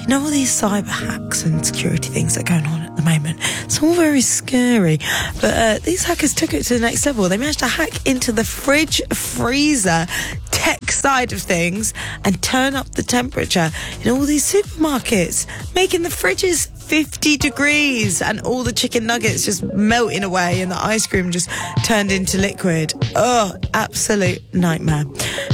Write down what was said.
You know all these cyber hacks and security things that are going on at the moment? It's all very scary. But these hackers took it to the next level. They managed to hack into the fridge, freezer, tech side of things and turn up the temperature in all these supermarkets, making the fridges 50 degrees and all the chicken nuggets just melting away and the ice cream just turned into liquid. Oh, absolute nightmare.